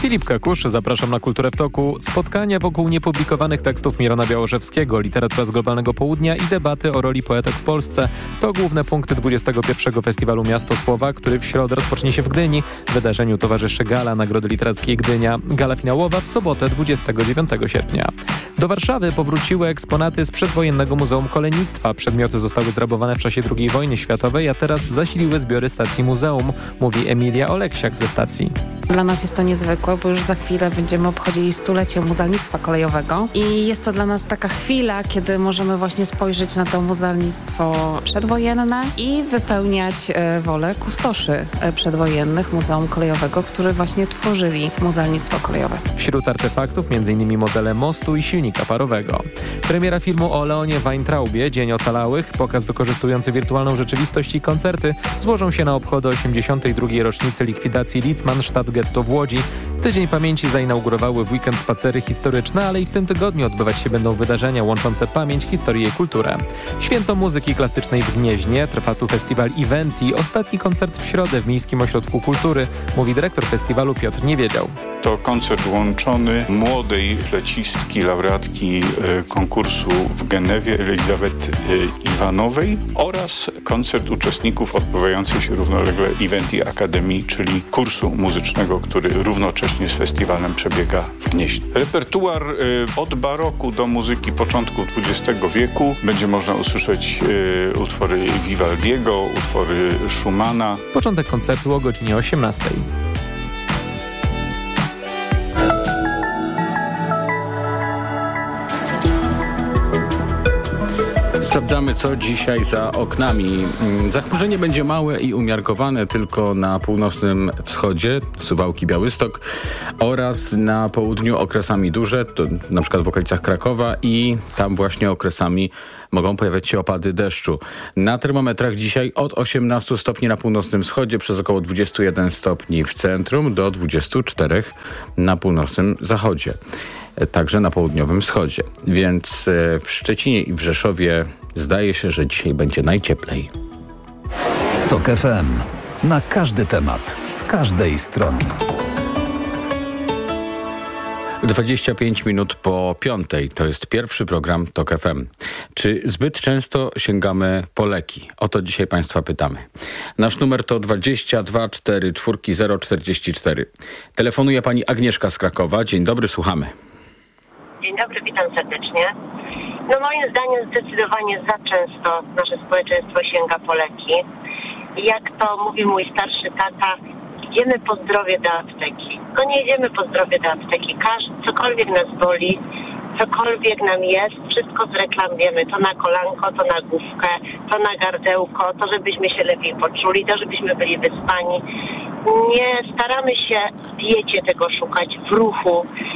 Filip Kakusz, zapraszam na Kulturę w toku. Spotkania wokół niepublikowanych tekstów Mirona Białoszewskiego, literatura z globalnego południa i debaty o roli poetek w Polsce to główne punkty 21. Festiwalu Miasto Słowa, który w środę rozpocznie się w Gdyni. Wydarzeniu towarzyszy Gala Nagrody Literackiej Gdynia. Gala finałowa w sobotę 29 sierpnia. Do Warszawy powróciły eksponaty z przedwojennego Muzeum Kolejnictwa. Przedmioty zostały zrabowane w czasie II wojny światowej, a teraz zasiliły zbiory stacji muzeum, mówi Emilia Oleksiak ze stacji. Dla nas jest to niezwykłe, bo już za chwilę będziemy obchodzili 100-lecie muzealnictwa kolejowego i jest to dla nas taka chwila, kiedy możemy właśnie spojrzeć na to muzealnictwo przedwojenne i wypełniać wolę kustoszy przedwojennych Muzeum Kolejowego, którzy właśnie tworzyli muzealnictwo kolejowe. Wśród artefaktów m.in. modele mostu i silnika parowego. Premiera filmu o Leonie Weintraubie, Dzień Ocalałych, pokaz wykorzystujący wirtualną rzeczywistość i koncerty złożą się na obchody 82. rocznicy likwidacji Litzmannstadt Getto w Łodzi. Tydzień Pamięci zainaugurowały w weekend spacery historyczne, ale i w tym tygodniu odbywać się będą wydarzenia łączące pamięć, historię i kulturę. Święto Muzyki Klasycznej w Gnieźnie, trwa tu festiwal Eventi, ostatni koncert w środę w Miejskim Ośrodku Kultury, mówi dyrektor festiwalu Piotr Niewiedział. To koncert łączony młodej flecistki, laureatki konkursu w Genewie Elizabeth Iwanowej oraz koncert uczestników odbywających się równolegle Eventi Akademii, czyli kursu muzycznego, który równocześnie z festiwalem przebiega w Gnieźnie. Repertuar od baroku do muzyki początku XX wieku. Będzie można usłyszeć utwory Vivaldiego, utwory Schumana. Początek koncertu o godzinie 18. Sprawdzamy, co dzisiaj za oknami. Zachmurzenie będzie małe i umiarkowane tylko na północnym wschodzie, Suwałki, Białystok, oraz na południu okresami duże, to na przykład w okolicach Krakowa i tam właśnie okresami mogą pojawiać się opady deszczu. Na termometrach dzisiaj od 18 stopni na północnym wschodzie, przez około 21 stopni w centrum do 24 na północnym zachodzie. Także na południowym wschodzie. Więc w Szczecinie i w Rzeszowie zdaje się, że dzisiaj będzie najcieplej. TOK FM. Na każdy temat, z każdej strony. 25 minut po 5. To jest pierwszy program TOK FM. Czy zbyt często sięgamy po leki? O to dzisiaj Państwa pytamy. Nasz numer to 22 44 044. Telefonuje pani Agnieszka z Krakowa. Dzień dobry, słuchamy. Dzień dobry, witam serdecznie. No moim zdaniem zdecydowanie za często nasze społeczeństwo sięga po leki. Jak to mówi mój starszy tata, idziemy po zdrowie do apteki. No nie idziemy po zdrowie do apteki. Cokolwiek nas boli, cokolwiek nam jest, wszystko z reklam wiemy. To na kolanko, to na główkę, to na gardełko, to żebyśmy się lepiej poczuli, to żebyśmy byli wyspani. Nie staramy się w diecie tego szukać, w ruchu,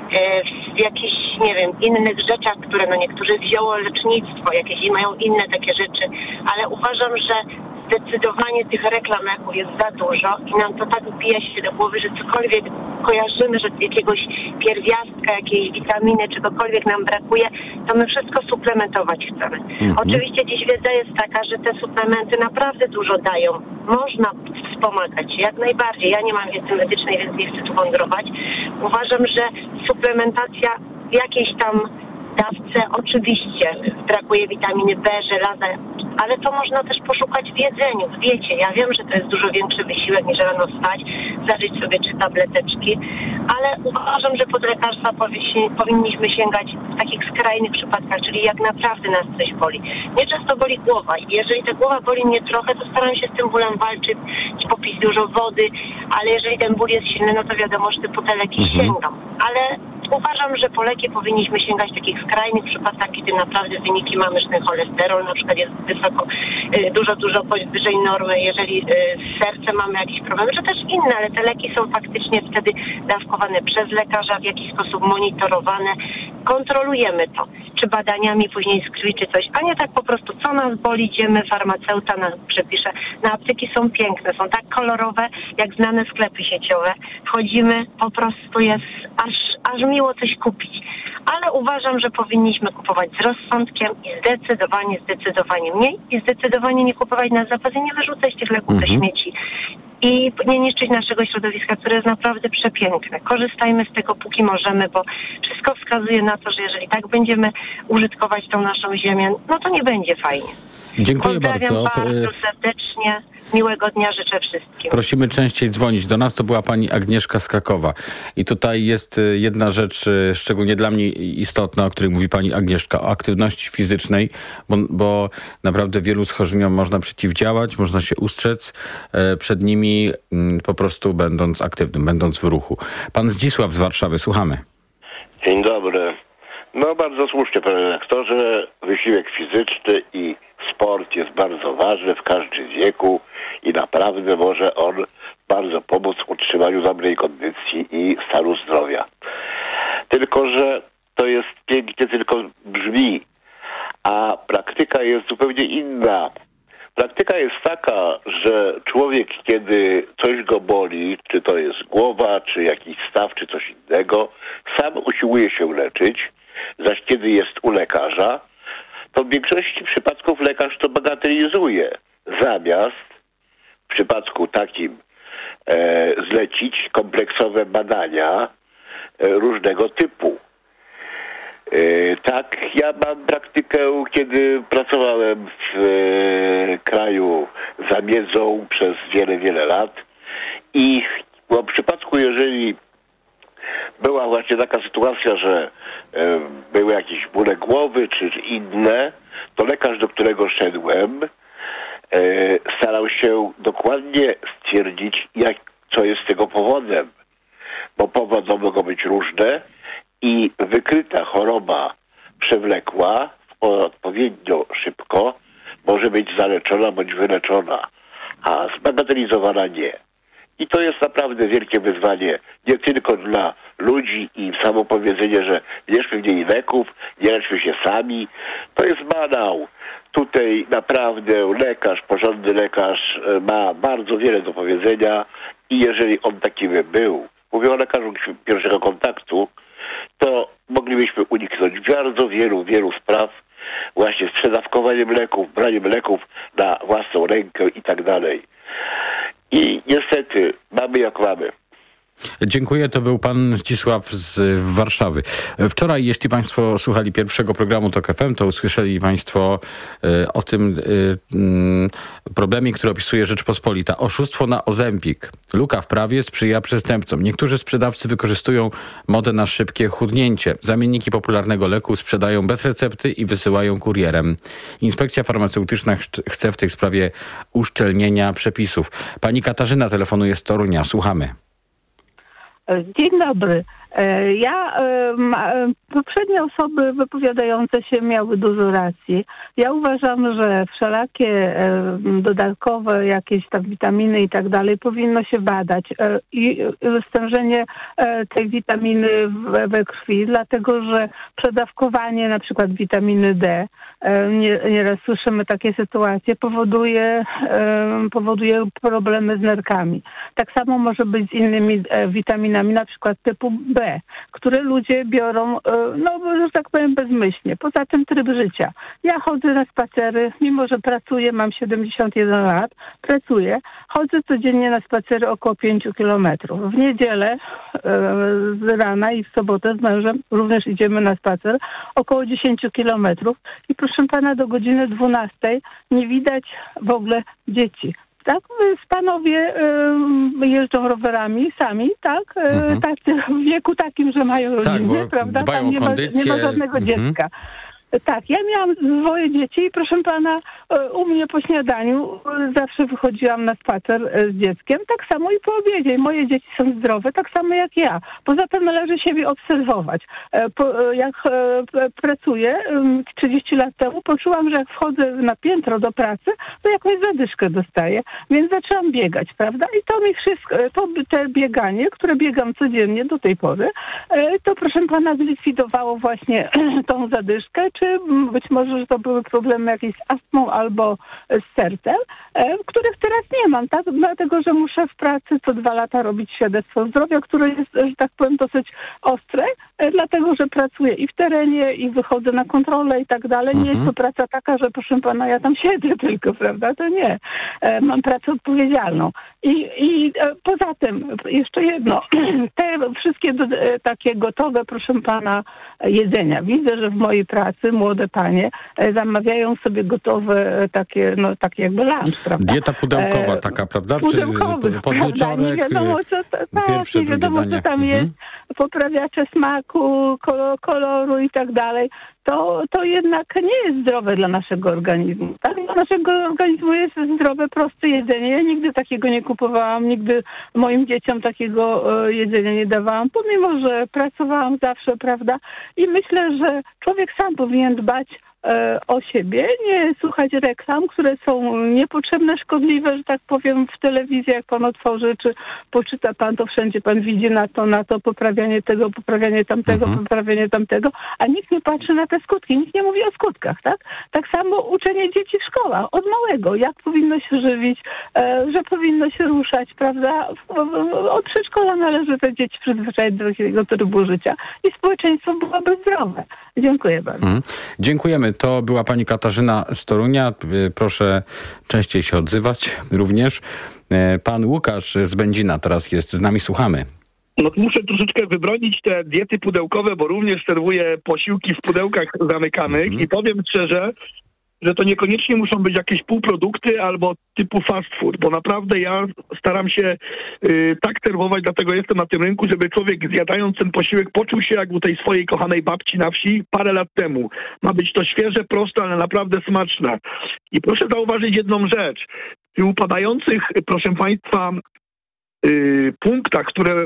w jakichś, nie wiem, innych rzeczach, które no niektórzy ziołolecznictwo, jakieś mają inne takie rzeczy, ale uważam, że zdecydowanie tych reklam leków jest za dużo i nam to tak wbija się do głowy, że cokolwiek kojarzymy, że jakiegoś pierwiastka, jakiejś witaminy, czegokolwiek nam brakuje, to my wszystko suplementować chcemy. Oczywiście dziś wiedza jest taka, że te suplementy naprawdę dużo dają. Można wspomagać się, jak najbardziej. Ja nie mam wiedzy medycznej, więc nie chcę tu wądrować. Uważam, że suplementacja w jakiejś tam dawce oczywiście brakuje witaminy B, żelaza, ale to można też poszukać w jedzeniu, w diecie. Ja wiem, że to jest dużo większy wysiłek niż rano wstać, zażyć sobie 3 tableteczki, ale uważam, że pod lekarstwa powinniśmy sięgać w takich skrajnych przypadkach, czyli jak naprawdę nas coś boli. Mnie często boli głowa i jeżeli ta głowa boli mnie trochę, to staram się z tym bólem walczyć, popić dużo wody, ale jeżeli ten ból jest silny, no to wiadomo, że po te leki sięgam. Ale uważam, że po leki powinniśmy sięgać w takich skrajnych przypadkach, kiedy naprawdę wyniki mamy, że ten cholesterol na przykład jest wysoko, dużo powyżej normy, jeżeli z sercem mamy jakiś problem, że też inne, ale te leki są faktycznie wtedy dawkowane przez lekarza, w jakiś sposób monitorowane. Kontrolujemy to, czy badaniami później z krwi, czy coś, a nie tak po prostu, co nas boli, idziemy, farmaceuta nam przepisze. Na apteki są piękne, są tak kolorowe, jak znane sklepy sieciowe. Wchodzimy, po prostu jest aż miło coś kupić. Ale uważam, że powinniśmy kupować z rozsądkiem i zdecydowanie mniej i zdecydowanie nie kupować na zapas i nie wyrzucać tych leków do śmieci. i nie niszczyć naszego środowiska, które jest naprawdę przepiękne. Korzystajmy z tego, póki możemy, bo wszystko wskazuje na to, że jeżeli tak będziemy użytkować tą naszą ziemię, no to nie będzie fajnie. Dziękuję Pozdrawiam bardzo. bardzo serdecznie. Miłego dnia życzę wszystkim. Prosimy częściej dzwonić do nas. To była pani Agnieszka z Krakowa. I tutaj jest jedna rzecz szczególnie dla mnie istotna, o której mówi pani Agnieszka, o aktywności fizycznej, bo naprawdę wielu schorzeniom można przeciwdziałać, można się ustrzec przed nimi po prostu będąc aktywnym, będąc w ruchu. Pan Zdzisław z Warszawy, słuchamy. Dzień dobry. No bardzo słusznie, panie redaktorze. Wysiłek fizyczny i sport jest bardzo ważny w każdym wieku i naprawdę może on bardzo pomóc w utrzymaniu dobrej kondycji i stanu zdrowia. Tylko że to jest pięknie tylko brzmi, a praktyka jest zupełnie inna. Praktyka jest taka, że człowiek, kiedy coś go boli, czy to jest głowa, czy jakiś staw, czy coś innego, sam usiłuje się leczyć, zaś kiedy jest u lekarza, to w większości przypadków lekarz to bagatelizuje, zamiast w przypadku takim zlecić kompleksowe badania różnego typu. Tak, ja mam praktykę, kiedy pracowałem w kraju za miedzą przez wiele lat i w przypadku, jeżeli była właśnie taka sytuacja, że były jakieś bóle głowy czy inne, to lekarz, do którego szedłem, starał się dokładnie stwierdzić, co jest tego powodem. Bo powody mogą być różne i wykryta choroba przewlekła odpowiednio szybko może być zaleczona bądź wyleczona, a zbagatelizowana nie. I to jest naprawdę wielkie wyzwanie, nie tylko dla ludzi i samo powiedzenie, że bierzmy mniej leków, nie leczmy się sami. To jest banał. Tutaj naprawdę lekarz, porządny lekarz ma bardzo wiele do powiedzenia i jeżeli on taki by był, mówię o lekarzu pierwszego kontaktu, to moglibyśmy uniknąć bardzo wielu spraw właśnie z przedawkowaniem leków, braniem leków na własną rękę i tak dalej. I niestety mamy jak mamy. Dziękuję, to był pan Zdzisław z Warszawy. Wczoraj, jeśli państwo słuchali pierwszego programu TOK FM, to usłyszeli państwo o tym problemie, który opisuje Rzeczpospolita. Oszustwo na Ozempik. Luka w prawie sprzyja przestępcom. Niektórzy sprzedawcy wykorzystują modę na szybkie chudnięcie. Zamienniki popularnego leku sprzedają bez recepty i wysyłają kurierem. Inspekcja farmaceutyczna chce w tej sprawie uszczelnienia przepisów. Pani Katarzyna telefonuje z Torunia. Słuchamy. Dzień dobry. Poprzednie osoby wypowiadające się miały dużo racji. Ja uważam, że wszelakie dodatkowe jakieś tam witaminy i tak dalej powinno się badać i stężenie tej witaminy we krwi, dlatego że przedawkowanie na przykład witaminy D, nieraz słyszymy takie sytuacje, powoduje problemy z nerkami. Tak samo może być z innymi witaminami, na przykład typu B, które ludzie biorą, że tak powiem, bezmyślnie. Poza tym tryb życia. Ja chodzę na spacery, mimo że pracuję, mam 71 lat, pracuję, chodzę codziennie na spacery około 5 kilometrów. W niedzielę z rana i w sobotę z mężem również idziemy na spacer około 10 kilometrów i proszę pana, do godziny 12 nie widać w ogóle dzieci. Tak, panowie jeżdżą rowerami sami, tak? Tak, w wieku takim, że mają rodziny, prawda? Tam nie ma żadnego dziecka. Tak, ja miałam swoje dzieci i proszę pana, u mnie po śniadaniu zawsze wychodziłam na spacer z dzieckiem, tak samo i po obiedzie. Moje dzieci są zdrowe, tak samo jak ja. Poza tym należy siebie obserwować. Jak pracuję 30 lat temu, poczułam, że jak wchodzę na piętro do pracy, to jakąś zadyszkę dostaję, więc zaczęłam biegać, prawda? I to mi wszystko, te bieganie, które biegam codziennie do tej pory, to proszę pana zlikwidowało właśnie tą zadyszkę, czy być może, że to były problemy jakieś z astmą albo z sercem, których teraz nie mam, tak? Dlatego, że muszę w pracy co 2 lata robić świadectwo zdrowia, które jest, że tak powiem, dosyć ostre, dlatego, że pracuję i w terenie, i wychodzę na kontrolę i tak dalej. Nie jest to praca taka, że proszę pana, ja tam siedzę tylko, prawda? To nie. Mam pracę odpowiedzialną. I poza tym, jeszcze jedno, te wszystkie takie gotowe, proszę pana, jedzenia. Widzę, że w mojej pracy młode panie zamawiają sobie gotowe takie, no takie jakby lunch, prawda? Dieta pudełkowa taka, prawda? Pudełkowych, Podwieczorek, nie wiadomo, pierwsze, nie wiadomo, drugie co tam danie. jest, poprawiacze smaku, koloru i tak dalej. To jednak nie jest zdrowe dla naszego organizmu. Tak? Dla naszego organizmu jest zdrowe, proste jedzenie. Ja nigdy takiego nie kupowałam, nigdy moim dzieciom takiego jedzenia nie dawałam, pomimo że pracowałam zawsze, prawda? I myślę, że człowiek sam powinien dbać o siebie, nie słuchać reklam, które są niepotrzebne, szkodliwe, że tak powiem, w telewizji, jak pan otworzy, czy poczyta pan, to wszędzie pan widzi na to, poprawianie tego, poprawianie tamtego, poprawianie tamtego, a nikt nie patrzy na te skutki, nikt nie mówi o skutkach, tak? Tak samo uczenie dzieci w szkołach, od małego, jak powinno się żywić, że powinno się ruszać, prawda? Od przedszkola należy te dzieci przyzwyczaić do takiego trybu życia i społeczeństwo byłoby zdrowe. Dziękuję bardzo. Dziękujemy. To była pani Katarzyna z Torunia. Proszę częściej się odzywać również. Pan Łukasz z Będzina teraz jest z nami. Słuchamy. No muszę troszeczkę wybronić te diety pudełkowe, bo również serwuję posiłki w pudełkach zamykanych i powiem szczerze, że to niekoniecznie muszą być jakieś półprodukty albo typu fast food, bo naprawdę ja staram się tak serwować, dlatego jestem na tym rynku, żeby człowiek zjadając ten posiłek poczuł się jak u tej swojej kochanej babci na wsi parę lat temu. Ma być to świeże, proste, ale naprawdę smaczne. I proszę zauważyć jedną rzecz. W tych upadających, proszę państwa, punktach, które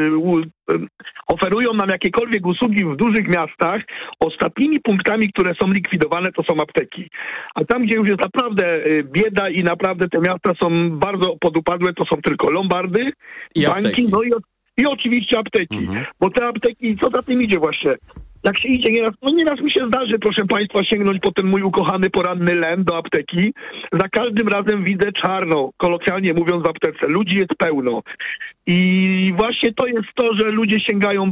oferują nam jakiekolwiek usługi w dużych miastach, ostatnimi punktami, które są likwidowane, to są apteki. A tam, gdzie już jest naprawdę bieda i naprawdę te miasta są bardzo podupadłe, to są tylko lombardy, i banki, apteki. no i oczywiście apteki. Bo te apteki, co za tym idzie właśnie? Jak się idzie, nieraz mi się zdarzy, proszę państwa, sięgnąć po ten mój ukochany poranny len do apteki. Za każdym razem widzę czarno, kolokwialnie mówiąc w aptece. Ludzi jest pełno. I właśnie to jest to, że ludzie sięgają